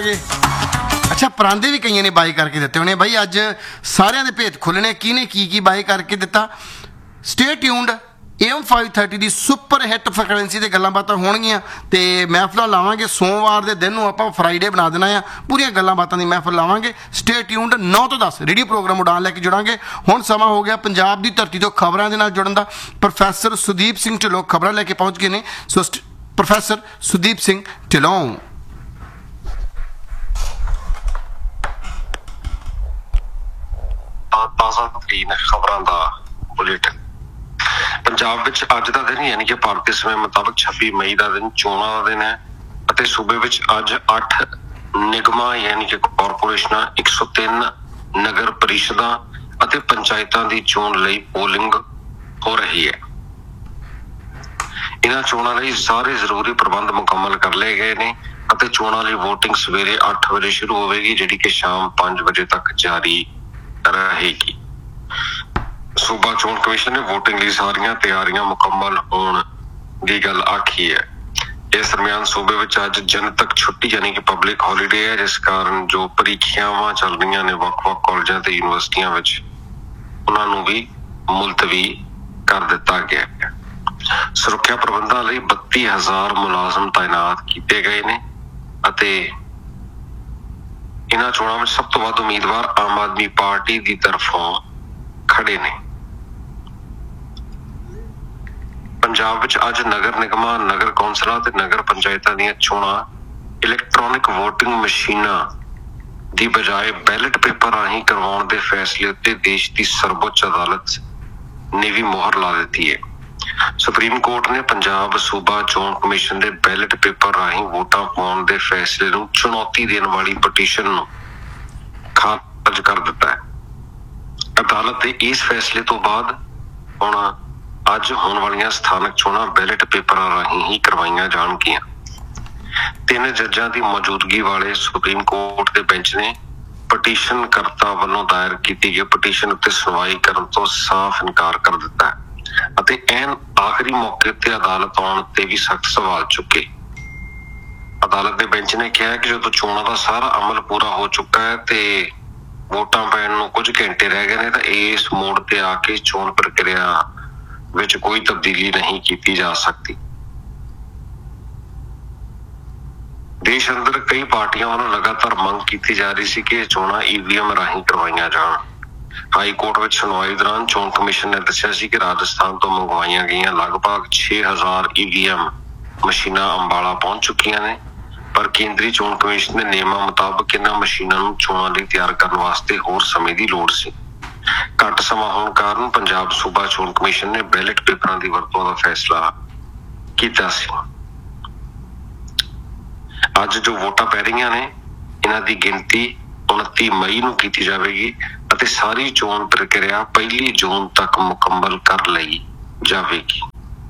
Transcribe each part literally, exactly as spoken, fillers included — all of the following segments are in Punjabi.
अच्छा परांदे भी कई ने बाय करके दिते होने भाई। अज सारिਆਂ ਦੇ ਭੇਤ ਖੁੱਲਣੇ ਕਿਹਨੇ ਕੀ ਕੀ ਬਾय ਕਰਕੇ ਦਿੱਤਾ। Stay tuned. M five thirty की सुपर हिट फ्रिक्वेंसी से गल्लां बातां होणगियां ते महफिल लावांगे। सोमवार के दिन आप फ्राइडे बना देना है, पूरी गल्लां बातां दी महफिल लावांगे। Stay tuned. नौ तो दस रेडियो प्रोग्राम उड़ान लैके जुड़ांगे। हुण समा हो गया पंजाब की धरती तो खबरों के नाल जुड़न दा। प्रोफैसर सुदीप सिंह ढिल्लों खबरां लैके पहुँच गए ने। सो प्रोफैसर सुदीप सिंह ढिल्लों। ताज़ा तरीन खबरों का बुलेटिन। पंजाब विच अज का दिन यानी कि भारतीय समय मुताबिक छब्बी मई का दिन चोणां का दिन है ਅਤੇ सूबे विच अज अठ निगमां यानी कि कॉरपोरेशनां एक सौ तीन नगर परिषदां ਅਤੇ पंचायतां की चोण लई पोलिंग हो रही है। इन्हां चोणां लई सारे जरूरी प्रबंध मुकम्मल कर लए गए ने ਅਤੇ चोणां लई वोटिंग सवेरे अठ बजे शुरू होवेगी जिहड़ी कि शाम पांच बजे तक जारी रहेगी। सूबा चोण कमीशन ने वोटिंग ਲਈ ਸਾਰੀਆਂ ਤਿਆਰੀਆਂ ਮੁਕੰਮਲ ਹੋਣ ਦੀ ਗੱਲ ਆਖੀ है। इस दरमियान सूबे विच अज जनतक छुट्टी यानी कि पब्लिक हॉलीडे है, जिस कारण जो परीक्षावां चल रही ने ਵੱਖ-ਵੱਖ कॉलेजां ते यूनिवर्सिटियां विच उन्हां नूं भी मुलतवी कर दिता गया है। सुरक्षा प्रबंधां लई बत्ती हज़ार मुलाजम तैनात किए गए ने ਅਤੇ इन्हां चोणां विच सब तो वध उम्मीदवार आम आदमी पार्टी की तरफों खड़े ने। पंजाब विच अज नगर निगमां, नगर कौंसलां ते नगर पंचायतां दीयां चोणां इलैक्ट्रॉनिक वोटिंग मशीनां दी बजाय बैलेट पेपर राहीं करवाउण दे फैसले उत्ते देश की सर्वोच्च अदालत ने भी मोहर ला दी है। सुप्रीम कोर्ट ने पंजाब सूबा चोण कमीशन के बैलेट पेपर राहीं वोटां पाउण दे फैसले नूं चुनौती देण वाली पटीशन नूं खारिज कर दिता है। अदालत के इस फैसले तो बाद हुण अज होने वाली स्थानक चोणां बैलेट पेपरां राहीं ही करवाईयां जाणगियां। तीन जजां की मौजूदगी वाले सुप्रीम कोर्ट के बेंच ने पटीशन करता वालों दायर की गई पटीशन उत्ते सुनवाई करन तो साफ इनकार कर दिता है अते ऐन आखिरी मौके ते अदालत आउण ते भी सख्त सवाल चुके। अदालत के बेंच ने कहा कि जो चोणां का सारा अमल पूरा हो चुका है ते वोटां पैण नूं कुछ घंटे रह गए ने तां इस मोड़ ते आके चोण प्रक्रिया विच कोई तब्दीली नहीं की जा सकती। देश अंदर कई पार्टियां वालों लगातार मंग की जा रही सी कि चोणां ईवीएम राहीं करवाईयां जाण। हाई कोर्ट विच सुनवाई दौरान चोण कमीशन ने दस्सिया सी कि राजस्थान तो मंगवाईयां गईयां लगभग छे हज़ार ईवीएम मशीनां अंबाला पहुंच चुकियां ने, पर केंद्रीय चोण कमीशन के नियमां मुताबक इन्हां मशीनां नूं चोणां लई तैयार करन वास्ते होर समय की लोड़ सी। घट समा होने कारण पंजाब सूबा चोण कमीशन ने बैलेट पेपरां की वरतों का फैसला किया सी। अज जो वोटां पै रही ने इन्हां दी गिनती उनती मई नूं कीती जावेगी अते सारी चोण प्रक्रिया पहली जून तक मुकम्मल कर लई जावेगी।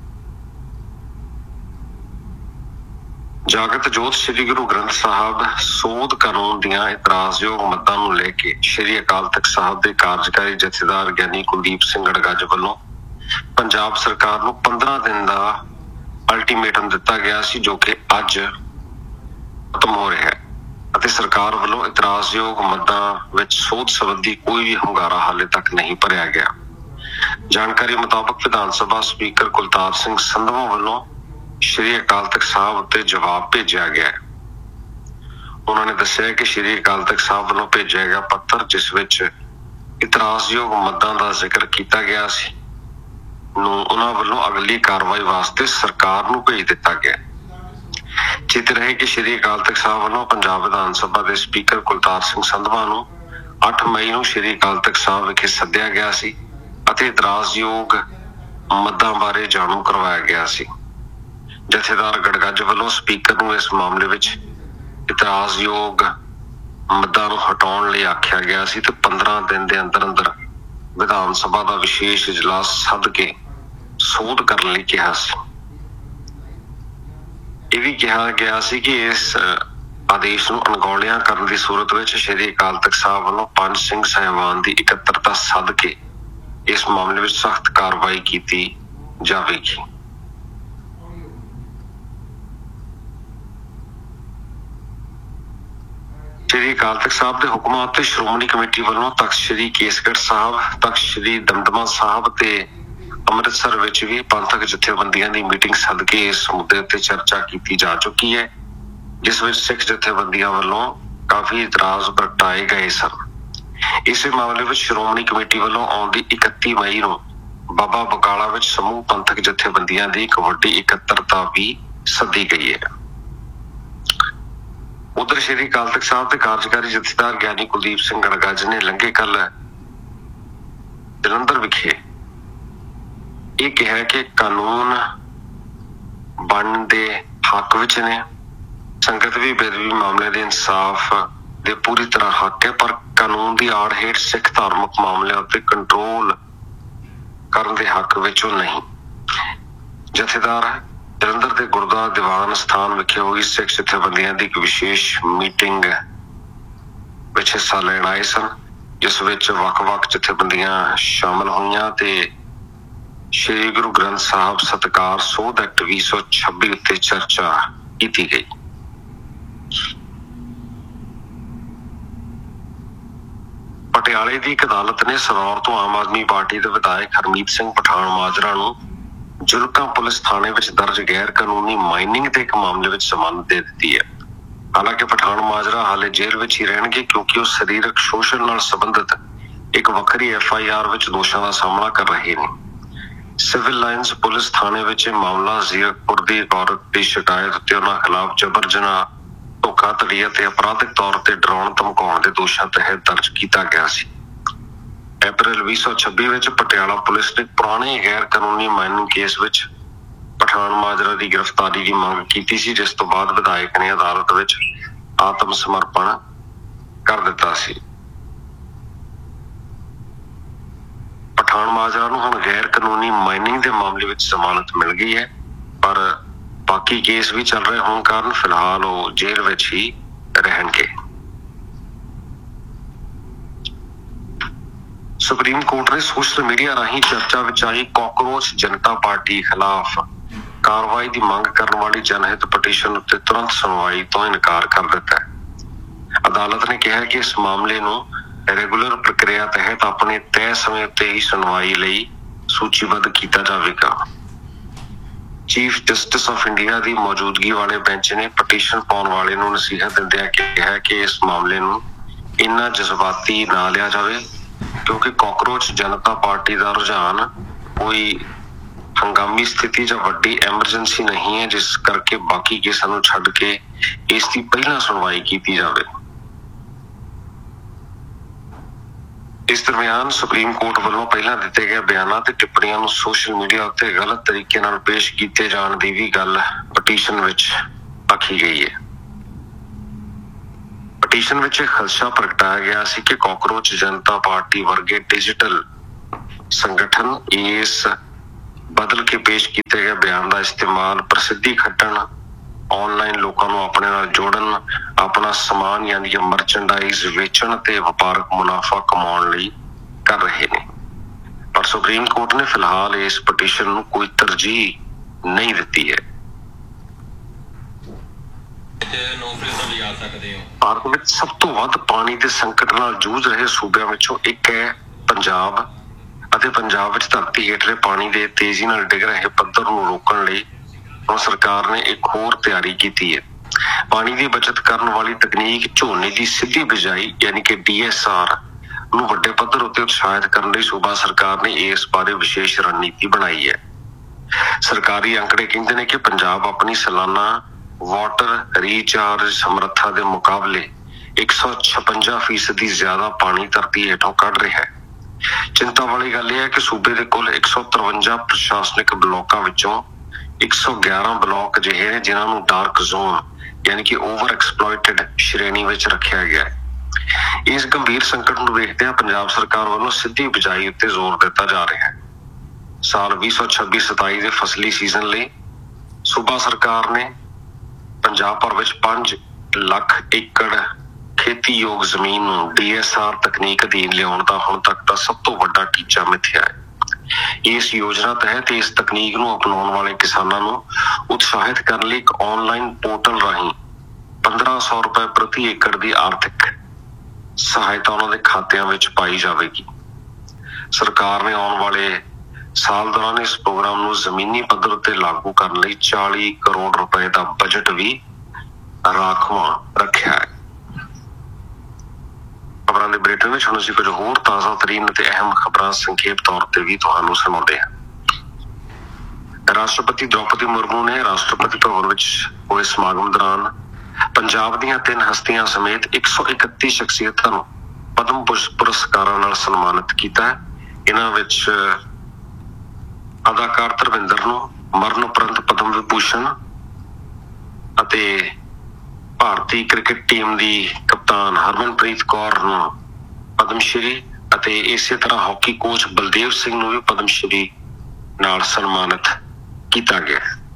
जागत जोत श्री गुरु ग्रंथ साहब सोध कानून दियां इतराजयोग मतां नूं लेके श्री अकाल तख्त साहब के कार्यकारी जथेदार ज्ञानी कुलदीप सिंह गड़गज वालों पंजाब सरकार नूं पंद्रह दिन का अल्टीमेटम दिता गया सी, जो कि अज खत्म हो रहा है अते सरकार वालों इतराजयोग मतां विच सोध संबंधी कोई भी hungaरा हाले तक नहीं भरिया गया। जानकारी मुताबक विधान सभा स्पीकर कुलतार सिंह संधवा वालों श्री अकाल तख्त साहब उत्ते जवाब भेजा गया है। उन्होंने दस्सिया कि श्री अकाल तख्त साहब वालों भेजा गया पत्र जिस विच इतराजयोग मदां दा जिक्र किया गया सी नूं उन्हां वालों अगली कार्रवाई वास्ते सरकार नूं भेज दिता गया। चित रहे कि श्री अकाल तख्त साहब वालों पंजाब विधान सभा के स्पीकर कुलतार सिंह संधवा नूं अठ मई नूं श्री अकाल तख्त साहब विखे सद्दिया गया सी अते इतराजयोग मदां बारे जाणू करवाया गया सी। जथेदार गड़गज वालों स्पीकर नूं इस मामले विच इतराजयोग मदां नूं हटाउण लई आख्या गया सी ते पंद्रह दिन के अंदर अंदर विधान सभा का विशेष इजलास सद के सोध करने लई कहा सी। यह भी कहा गया सी कि इस आदेश नूं अणगौलियां करन दी सूरत विच श्री अकाल तख्त साहब वालों पंज सिंह साहिबान की इकत्तरता सद के इस मामले विच सख्त कार्रवाई की जावेगी। ਸ਼੍ਰੀ ਅਕਾਲ ਤਖਤ ਸਾਹਿਬ ਦੇ ਹੁਕਮਾਂ ਉੱਤੇ ਸ਼੍ਰੋਮਣੀ ਕਮੇਟੀ ਵੱਲੋਂ ਤਖਤ ਸ਼੍ਰੀ ਕੇਸਗੜ੍ਹ ਸਾਹਿਬ, ਤਖਤ ਸ਼੍ਰੀ ਦਮਦਮਾ ਸਾਹਿਬ ਤੇ ਅੰਮ੍ਰਿਤਸਰ ਵਿੱਚ ਵੀ ਪੰਥਕ ਜਥੇਬੰਦੀਆਂ ਦੀ ਮੀਟਿੰਗ ਸੱਦ ਕੇ ਇਸ ਮੁੱਦੇ ਉੱਤੇ ਚਰਚਾ ਕੀਤੀ ਜਾ ਚੁੱਕੀ ਹੈ, ਜਿਸ ਵਿੱਚ ਸਿੱਖ ਜਥੇਬੰਦੀਆਂ ਵੱਲੋਂ ਕਾਫੀ ਇਤਰਾਜ਼ ਪ੍ਰਗਟਾਏ ਗਏ ਸਨ। ਇਸੇ ਮਾਮਲੇ ਵਿੱਚ ਸ਼੍ਰੋਮਣੀ ਕਮੇਟੀ ਵੱਲੋਂ ਆਉਂਦੀ ਇਕੱਤੀ ਮਈ ਨੂੰ ਬਾਬਾ ਬਕਾਲਾ ਵਿੱਚ ਸਮੂਹ ਪੰਥਕ ਜਥੇਬੰਦੀਆਂ ਦੀ ਇੱਕ ਵੱਡੀ ਇਕੱਤਰਤਾ ਵੀ ਸੱਦੀ ਗਈ ਹੈ। ਉਧਰ ਸ਼੍ਰੀ ਅਕਾਲ ਤਖਤ ਸਾਹਿਬ ਦੇ ਕਾਰਜਕਾਰੀ ਜਥੇਦਾਰ ਗਿਆਨੀ ਕੁਲਦੀਪ ਸਿੰਘ ਗੜਗੱਜ ਨੇ ਲੰਘੇ ਕੱਲ ਜਲੰਧਰ ਵਿਖੇ ਇਹ ਕਿਹਾ ਕਿ ਕਾਨੂੰਨ ਬਣਨ ਦੇ ਹੱਕ ਵਿੱਚ ਨੇ, ਸੰਗਤ ਵੀ ਬੇਦਬੀ ਮਾਮਲੇ ਦੇ ਇਨਸਾਫ ਦੇ ਪੂਰੀ ਤਰ੍ਹਾਂ ਹੱਕ ਹੈ, ਪਰ ਕਾਨੂੰਨ ਦੀ ਆੜ ਹੇਠ ਸਿੱਖ ਧਾਰਮਿਕ ਮਾਮਲਿਆਂ ਉੱਤੇ ਕੰਟਰੋਲ ਕਰਨ ਦੇ ਹੱਕ ਵਿੱਚ ਉਹ ਨਹੀਂ। ਜਥੇਦਾਰ ਜਲੰਧਰ ਦੇ ਗੁਰਦੁਆਰਾ ਦੀਵਾਨ ਸਥਾਨ ਵਿਖੇ ਹੋਈ ਸਿੱਖ ਜਥੇਬੰਦੀਆਂ ਦੀ ਇੱਕ ਵਿਸ਼ੇਸ਼ ਮੀਟਿੰਗ ਵਿੱਚ ਹਿੱਸਾ ਲੈਣ ਆਏ ਸਨ, ਜਿਸ ਵਿੱਚ ਵੱਖ-ਵੱਖ ਜਥੇਬੰਦੀਆਂ ਸ਼ਾਮਲ ਹੋਈਆਂ ਤੇ ਸ਼੍ਰੀ ਗੁਰੂ ਗ੍ਰੰਥ ਸਾਹਿਬ ਸਤਿਕਾਰ ਸੋਧ ਐਕਟ ਵੀਹ ਸੌ ਛੱਬੀ ਉੱਤੇ ਚਰਚਾ ਕੀਤੀ ਗਈ। ਪਟਿਆਲੇ ਦੀ ਇੱਕ ਅਦਾਲਤ ਨੇ ਸਨੌਰ ਤੋਂ ਆਮ ਆਦਮੀ ਪਾਰਟੀ ਦੇ ਵਿਧਾਇਕ ਹਰਮੀਤ ਸਿੰਘ ਪਠਾਨ ਮਾਜਰਾ ਨੂੰ ਜੁਲਕਾ ਪੁਲਿਸ ਥਾਣੇ ਵਿੱਚ ਦਰਜ ਗੈਰ ਕਾਨੂੰਨੀ ਮਾਈਨਿੰਗ ਦੇ ਇੱਕ ਮਾਮਲੇ ਵਿੱਚ ਜ਼ਮਾਨਤ ਦੇ ਦਿੱਤੀ ਹੈ। ਹਾਲਾਂਕਿ ਪਠਾਨ ਮਾਜਰਾ ਹਾਲੇ ਜੇਲ੍ਹ ਵਿੱਚ ਹੀ ਰਹਿਣਗੇ, ਕਿਉਂਕਿ ਉਹ ਸਰੀਰਕ ਸ਼ੋਸ਼ਣ ਨਾਲ ਸੰਬੰਧਿਤ ਇੱਕ ਵੱਖਰੀ ਐਫ ਆਈ ਆਰ ਵਿੱਚ ਦੋਸ਼ਾਂ ਦਾ ਸਾਹਮਣਾ ਕਰ ਰਹੇ ਨੇ। ਸਿਵਲ ਲਾਈਨਸ ਪੁਲਿਸ ਥਾਣੇ ਵਿੱਚ ਇਹ ਮਾਮਲਾ ਜ਼ੀਰਕਪੁਰ ਦੀ ਇੱਕ ਔਰਤ ਦੀ ਸ਼ਿਕਾਇਤ ਉੱਤੇ ਉਹਨਾਂ ਖਿਲਾਫ ਜਬਰ ਜਨਾਹ, ਧੋਖਾਧੜੀ ਅਤੇ ਅਪਰਾਧਿਕ ਤੌਰ ਤੇ ਡਰਾਉਣ ਧਮਕਾਉਣ ਦੇ ਦੋਸ਼ਾਂ ਤਹਿਤ ਦਰਜ ਕੀਤਾ ਗਿਆ ਸੀ। ਅਪ੍ਰੈਲ ਵੀਹ ਸੌ ਛੱਬੀ ਵਿੱਚ ਪਟਿਆਲਾ ਪੁਲਿਸ ਨੇ ਪੁਰਾਣੇ ਗੈਰ ਕਾਨੂੰਨੀ ਮਾਈਨਿੰਗ ਕੇਸ ਵਿੱਚ ਪਠਾਨ ਮਾਜਰਾ ਦੀ ਗ੍ਰਿਫਤਾਰੀ ਦੀ ਮੰਗ ਕੀਤੀ ਸੀ, ਜਿਸ ਤੋਂ ਬਾਅਦ ਵਿਧਾਇਕ ਨੇ ਅਦਾਲਤ ਵਿੱਚ ਆਤਮ ਸਮਰਪਣ ਕਰ ਦਿੱਤਾ ਸੀ। ਪਠਾਨ ਮਾਜਰਾ ਨੂੰ ਹੁਣ ਗੈਰ ਕਾਨੂੰਨੀ ਮਾਈਨਿੰਗ ਦੇ ਮਾਮਲੇ ਵਿੱਚ ਜ਼ਮਾਨਤ ਮਿਲ ਗਈ ਹੈ, ਪਰ ਬਾਕੀ ਕੇਸ ਵੀ ਚੱਲ ਰਹੇ ਹੋਣ ਕਾਰਨ ਫਿਲਹਾਲ ਉਹ ਜੇਲ੍ਹ ਵਿੱਚ ਹੀ ਰਹਿਣਗੇ। ਸੁਪਰੀਮ ਕੋਰਟ ਨੇ ਸੋਸ਼ਲ ਮੀਡੀਆ ਰਾਹੀਂ ਚਰਚਾ ਵਿੱਚ ਆਈ ਕਾਕਰੋਚ ਜਨਤਾ ਪਾਰਟੀ ਖਿਲਾਫ ਕਾਰਵਾਈ ਦੀ ਮੰਗ ਕਰਨ ਵਾਲੀ ਜਨਹਿਤ ਪਟੀਸ਼ਨ ਉੱਤੇ ਤੁਰੰਤ ਸੁਣਵਾਈ ਤੋਂ ਇਨਕਾਰ ਕਰ ਦਿੱਤਾ ਹੈ। ਅਦਾਲਤ ਨੇ ਕਿਹਾ ਕਿ ਇਸ ਮਾਮਲੇ ਨੂੰ ਰੈਗੂਲਰ ਪ੍ਰਕਿਰਿਆ ਤਹਿਤ ਆਪਣੇ ਤੈਅ ਸਮੇਂ ਉੱਤੇ ਹੀ ਸੁਣਵਾਈ ਲਈ ਸੂਚੀਬੱਧ ਕੀਤਾ ਜਾਵੇਗਾ। ਚੀਫ ਜਸਟਿਸ ਆਫ ਇੰਡੀਆ ਦੀ ਮੌਜੂਦਗੀ ਵਾਲੇ ਬੈਂਚ ਨੇ ਪਟੀਸ਼ਨ ਪਾਉਣ ਵਾਲੇ ਨੂੰ ਨਸੀਹਤ ਦਿੰਦਿਆਂ ਕਿਹਾ ਕਿ ਇਸ ਮਾਮਲੇ ਨੂੰ ਇੰਨਾ ਜਜ਼ਬਾਤੀ ਨਾ ਲਿਆ ਜਾਵੇ, ਕਿਉਂਕਿ ਕਾਕਰੋਚ ਜਨਤਾ ਪਾਰਟੀ ਦਾ ਰੁਝਾਨ ਕੋਈ ਹੰਗਾਮੀ ਸਥਿਤੀ ਜਾਂ ਵੱਡੀ ਐਮਰਜੈਂਸੀ ਨਹੀਂ ਹੈ, ਜਿਸ ਕਰਕੇ ਬਾਕੀ ਕੇਸਾਂ ਨੂੰ ਛੱਡ ਕੇ ਇਸ ਦੀ ਪਹਿਲਾਂ ਸੁਣਵਾਈ ਕੀਤੀ ਜਾਵੇ। ਇਸ ਦਰਮਿਆਨ ਸੁਪਰੀਮ ਕੋਰਟ ਵੱਲੋਂ ਪਹਿਲਾਂ ਦਿੱਤੇ ਗਏ ਬਿਆਨਾਂ ਤੇ ਟਿੱਪਣੀਆਂ ਨੂੰ ਸੋਸ਼ਲ ਮੀਡੀਆ ਉੱਤੇ ਗਲਤ ਤਰੀਕੇ ਨਾਲ ਪੇਸ਼ ਕੀਤੇ ਜਾਣ ਦੀ ਵੀ ਗੱਲ ਪਟੀਸ਼ਨ ਵਿੱਚ ਆਖੀ ਗਈ ਹੈ। ਪਟੀਸ਼ਨ ਵਿੱਚ ਇਹ ਖਦਸ਼ਾ ਪ੍ਰਗਟਾਇਆ ਗਿਆ ਸੀ ਕਿ ਕਾਕਰੋਚ ਜਨਤਾ ਪਾਰਟੀ ਵਰਗੇ ਡਿਜੀਟਲ ਸੰਗਠਨ ਇਸ ਬਦਲ ਕੇ ਪੇਸ਼ ਕੀਤੇ ਗਏ ਬਿਆਨ ਦਾ ਇਸਤੇਮਾਲ ਪ੍ਰਸਿੱਧੀ ਖੱਟਣ, ਆਨਲਾਈਨ ਲੋਕਾਂ ਨੂੰ ਆਪਣੇ ਨਾਲ ਜੋੜਨ, ਆਪਣਾ ਸਮਾਨ ਯਾਨੀ ਕਿ ਮਰਚੈਂਡਾਈਜ਼ ਵੇਚਣ ਤੇ ਵਪਾਰਕ ਮੁਨਾਫਾ ਕਮਾਉਣ ਲਈ ਕਰ ਰਹੇ ਨੇ। ਪਰ ਸੁਪਰੀਮ ਕੋਰਟ ਨੇ ਫਿਲਹਾਲ ਇਸ ਪਟੀਸ਼ਨ ਨੂੰ ਕੋਈ ਤਰਜੀਹ ਨਹੀਂ ਦਿੱਤੀ ਹੈ। ਭਾਰਤ ਵਿੱਚ ਸਭ ਤੋਂ ਵੱਧ ਪਾਣੀ ਦੇ ਸੰਕਟ ਨਾਲ ਜੂਝ ਰਹੇ ਸੂਬਿਆਂ ਵਿੱਚੋਂ ਇੱਕ ਹੈ ਪੰਜਾਬ, ਅਤੇ ਪੰਜਾਬ ਵਿੱਚ ਧਰਤੀ ਹੇਠਲੇ ਪਾਣੀ ਦੇ ਤੇਜ਼ੀ ਨਾਲ ਡਿੱਗ ਰਹੇ ਪੱਧਰ ਨੂੰ ਰੋਕਣ ਲਈ ਹੁਣ ਸਰਕਾਰ ਨੇ ਇੱਕ ਹੋਰ ਤਿਆਰੀ ਕੀਤੀ ਹੈ। ਪਾਣੀ ਦੀ ਬਚਤ ਕਰਨ ਵਾਲੀ ਤਕਨੀਕ ਝੋਨੇ ਦੀ ਸਿੱਧੀ ਬਿਜਾਈ ਯਾਨੀ ਕਿ ਡੀ ਐਸ ਆਰ ਨੂੰ ਵੱਡੇ ਪੱਧਰ ਉੱਤੇ ਉਤਸ਼ਾਹਿਤ ਕਰਨ ਲਈ ਸੂਬਾ ਸਰਕਾਰ ਨੇ ਇਸ ਬਾਰੇ ਵਿਸ਼ੇਸ਼ ਰਣਨੀਤੀ ਬਣਾਈ ਹੈ। ਸਰਕਾਰੀ ਅੰਕੜੇ ਕਹਿੰਦੇ ਨੇ ਕਿ ਪੰਜਾਬ ਆਪਣੀ ਸਾਲਾਨਾ ਵਾਟਰ ਰੀਚਾਰਜ ਸਮਰੱਥਾ ਦੇ ਮੁਕਾਬਲੇ ਇੱਕ ਸੌ ਛਪੰਜਾ ਫੀਸਦੀ ਜ਼ਿਆਦਾ ਪਾਣੀ ਧਰਤੀ ਹੇਠੋਂ ਕੱਢ ਰਿਹਾ ਹੈ। ਚਿੰਤਾ ਵਾਲੀ ਗੱਲ ਇਹ ਹੈ ਕਿ ਸੂਬੇ ਦੇ ਕੁੱਲ ਇੱਕ ਸੌ ਤਰਵੰਜਾ ਪ੍ਰਸ਼ਾਸਨਿਕ ਬਲਾਕਾਂ ਵਿੱਚੋਂ ਇੱਕ ਸੌ ਗਿਆਰਾਂ ਬਲਾਕ ਅਜਿਹੇ ਨੇ ਜਿਨ੍ਹਾਂ ਨੂੰ ਡਾਰਕ ਜ਼ੋਨ ਯਾਨੀ ਕਿ ਓਵਰ ਐਕਸਪਲੋਇਟਡ ਸ਼੍ਰੇਣੀ ਵਿੱਚ ਰੱਖਿਆ ਗਿਆ ਹੈ। ਇਸ ਗੰਭੀਰ ਸੰਕਟ ਨੂੰ ਵੇਖਦਿਆਂ ਪੰਜਾਬ ਸਰਕਾਰ ਵੱਲੋਂ ਸਿੱਧੀ ਬਿਜਾਈ ਉੱਤੇ ਜ਼ੋਰ ਦਿੱਤਾ ਜਾ ਰਿਹਾ ਹੈ। ਸਾਲ ਵੀਹ ਸੌ ਛੱਬੀ ਸਤਾਈ ਦੇ ਫਸਲੀ ਸੀਜ਼ਨ ਲਈ ਸੂਬਾ ਸਰਕਾਰ ਨੇ ਪੰਜਾਬ ਭਰ ਵਿੱਚ ਪੰਜ ਲੱਖ ਏਕੜ ਖੇਤੀਯੋਗ ਜ਼ਮੀਨ ਨੂੰ ਡੀ ਐਸ ਆਰ ਤਕਨੀਕ ਅਧੀਨ ਲਿਆਉਣ ਦਾ ਹੁਣ ਤੱਕ ਦਾ ਸਭ ਤੋਂ ਵੱਡਾ ਟੀਚਾ ਮਿਥਿਆ ਹੈ। ਇਸ ਯੋਜਨਾ ਤਹਿਤ ਇਸ ਤਕਨੀਕ ਨੂੰ ਅਪਣਾਉਣ ਵਾਲੇ ਕਿਸਾਨਾਂ ਨੂੰ ਉਤਸ਼ਾਹਿਤ ਕਰਨ ਲਈ ਇੱਕ ਆਨਲਾਈਨ ਪੋਰਟਲ ਰਾਹੀਂ ਪੰਦਰਾਂ ਸੌ ਰੁਪਏ ਪ੍ਰਤੀ ਏਕੜ ਦੀ ਆਰਥਿਕ ਸਹਾਇਤਾ ਉਹਨਾਂ ਦੇ ਖਾਤਿਆਂ ਵਿੱਚ ਪਾਈ ਜਾਵੇਗੀ। ਸਰਕਾਰ ਨੇ ਆਉਣ ਵਾਲੇ ਸਾਲ ਦੌਰਾਨ ਇਸ ਪ੍ਰੋਗਰਾਮ ਨੂੰ ਜ਼ਮੀਨੀ ਪੱਧਰ ਤੇ ਲਾਗੂ ਕਰਨ ਲਈ ਚਾਲੀ ਕਰੋੜ ਰੁਪਏ ਦਾ ਬਜਟ ਵੀ ਰਾਖਵਾਂ ਰੱਖਿਆ ਹੈ। ਖਬਰਾਂ ਦੇ ਬੁਲੇਟਿਨ ਵਿੱਚ ਹੁਣ ਅਸੀਂ ਕੁਝ ਹੋਰ ਤਾਜ਼ਾ ਤਰੀਨ ਅਤੇ ਅਹਿਮ ਖਬਰਾਂ ਸੰਖੇਪ ਤੌਰ ਤੇ ਵੀ ਤੁਹਾਨੂੰ ਸੁਣਾਉਂਦੇ ਹਾਂ। ਰਾਸ਼ਟਰਪਤੀ ਦ੍ਰੌਪਦੀ ਮੁਰਮੂ ਨੇ ਰਾਸ਼ਟਰਪਤੀ ਭਵਨ ਵਿੱਚ ਹੋਏ ਸਮਾਗਮ ਦੌਰਾਨ ਪੰਜਾਬ ਦੀਆਂ ਤਿੰਨ ਹਸਤੀਆਂ ਸਮੇਤ ਇੱਕ ਸੌ ਇਕੱਤੀ ਸ਼ਖਸੀਅਤਾਂ ਨੂੰ ਪਦਮ ਪੁਰਸਕਾਰਾਂ ਨਾਲ ਸਨਮਾਨਿਤ ਕੀਤਾ ਹੈ। ਇਹਨਾਂ ਵਿੱਚ ਅਦਾਕਾਰ ਧਰਮਿੰਦਰ ਨੂੰ ਮਰਨ ਉਪਰੰਤ ਪਦਮ ਵਿਭੂਸ਼ਣ ਅਤੇ ਭਾਰਤੀ ਕ੍ਰਿਕਟ ਟੀਮ ਦੀ ਕਪਤਾਨ ਹਰਮਨਪ੍ਰੀਤ ਕੌਰ ਨੂੰ ਪਦਮ ਸ਼੍ਰੀ ਅਤੇ ਇਸੇ ਤਰ੍ਹਾਂ ਹਾਕੀ ਕੋਚ ਬਲਦੇਵ ਸਿੰਘ ਨੂੰ ਵੀ ਪਦਮ ਸ਼੍ਰੀ ਨਾਲ ਸਨਮਾਨਿਤ ਕੀਤਾ ਗਿਆ।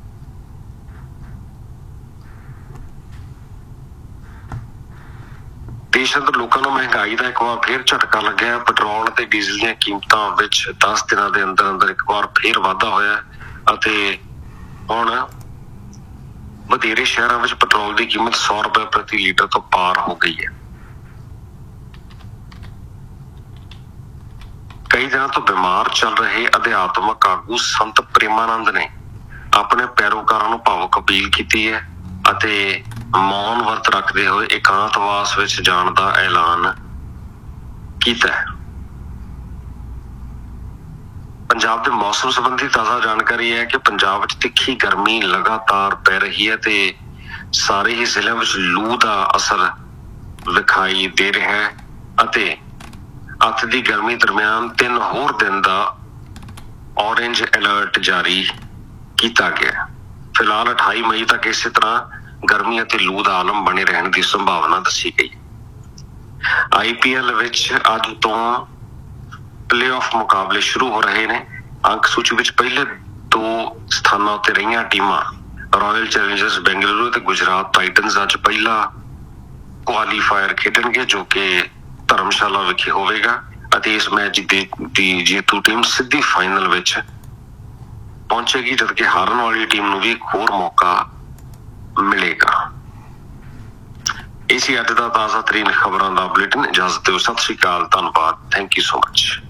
ਦੇਸ਼ ਅੰਦਰ ਲੋਕਾਂ ਨੂੰ ਮਹਿੰਗਾਈ ਦਾ ਇੱਕ ਵਾਰ ਫੇਰ ਝਟਕਾ ਲੱਗਿਆ। ਪੈਟਰੋਲ ਅਤੇ ਡੀਜ਼ਲ ਦੀਆਂ ਕੀਮਤਾਂ ਵਿੱਚ ਦਸ ਦਿਨਾਂ ਦੇ ਅੰਦਰ ਅੰਦਰ ਇੱਕ ਵਾਰ ਫੇਰ ਵਾਧਾ ਹੋਇਆ ਅਤੇ ਹੁਣ ਵਧੇਰੇ ਸ਼ਹਿਰਾਂ ਵਿੱਚ ਪੈਟਰੋਲ ਦੀ ਕੀਮਤ ਸੌ ਰੁਪਏ ਪ੍ਰਤੀ ਲੀਟਰ ਤੋਂ ਪਾਰ ਹੋ ਗਈ ਹੈ। ਕਈ ਦਿਨਾਂ ਤੋਂ ਬਿਮਾਰ ਚੱਲ ਰਹੇ ਅਧਿਆਤਮਕ ਆਗੂ ਸੰਤ ਪ੍ਰੇਮਾਨੰਦ ਨੇ ਆਪਣੇ ਪੈਰੋਕਾਰਾਂ ਨੂੰ ਭਾਵੁਕ ਅਪੀਲ ਕੀਤੀ ਹੈ ਅਤੇ ਮੌਨ ਵਰਤ ਰੱਖਦੇ ਹੋਏ ਇਕਾਂਤਵਾਸ ਵਿੱਚ ਜਾਣ ਦਾ ਐਲਾਨ ਕੀਤਾ ਹੈ। ਪੰਜਾਬ ਦੇ ਮੌਸਮ ਸੰਬੰਧੀ ਤਾਜ਼ਾ ਜਾਣਕਾਰੀ ਹੈ ਕਿ ਪੰਜਾਬ ਵਿੱਚ ਤਿੱਖੀ ਗਰਮੀ ਲਗਾਤਾਰ ਪੈ ਰਹੀ ਹੈ ਤੇ ਸਾਰੇ ਹੀ ਜ਼ਿਲ੍ਹਿਆਂ ਵਿੱਚ ਲੂ ਦਾ ਅਸਰ ਵਿਖਾਈ ਦੇ ਰਿਹਾ ਹੈ ਅਤੇ ਅੱਤ ਦੀ ਗਰਮੀ ਦਰਮਿਆਨ ਤਿੰਨ ਹੋਰ ਦਿਨ ਦਾ ਔਰੇਂਜ ਅਲਰਟ ਜਾਰੀ ਕੀਤਾ ਗਿਆ। ਫਿਲਹਾਲ ਅਠਾਈ ਮਈ ਤੱਕ ਇਸੇ ਤਰ੍ਹਾਂ ਗਰਮੀ ਅਤੇ ਲੂ ਦਾ ਆਲਮ ਬਣੇ ਰਹਿਣ ਦੀ ਸੰਭਾਵਨਾ ਦੱਸੀ ਗਈ। ਆਈ ਪੀ ਐਲ ਵਿੱਚ ਅੱਜ ਤੋਂ ਪਲੇਆਫ ਮੁਕਾਬਲੇ ਸ਼ੁਰੂ ਹੋ ਰਹੇ ਨੇ। ਅੰਕ ਸੂਚੀ ਵਿੱਚ ਪਹਿਲੇ ਦੋ ਸਥਾਨਾਂ ਉੱਤੇ ਰਹੀਆਂ ਟੀਮਾਂ ਰਾਇਲ ਚੈਲੰਜਰਸ ਬੈਂਗਲੁਰੂ ਤੇ ਗੁਜਰਾਤ ਟਾਈਟਨਸ ਅੱਜ ਪਹਿਲਾ ਕੁਆਲੀਫਾਇਰ ਖੇਡਣਗੇ ਜੋ ਕਿ ਧਰਮਸ਼ਾਲਾ ਵਿਖੇ ਹੋਵੇਗਾ ਅਤੇ ਇਸ ਮੈਚ ਦੀ ਜੇਤੂ ਟੀਮ ਸਿੱਧੀ ਫਾਈਨਲ ਵਿੱਚ ਪਹੁੰਚੇਗੀ ਜਦਕਿ ਹਾਰਨ ਵਾਲੀ ਟੀਮ ਨੂੰ ਵੀ ਇੱਕ ਹੋਰ ਮੌਕਾ ਮਿਲੇਗਾ। ਇਹ ਸੀ ਅੱਜ ਦਾ ਤਾਜ਼ਾ ਤਰੀਨ ਖਬਰਾਂ ਦਾ ਬੁਲੇਟਿਨ। ਇਜਾਜ਼ਤ ਦਿਓ। ਸਤਿ ਸ਼੍ਰੀ ਅਕਾਲ। ਧੰਨਵਾਦ। Thank you so much.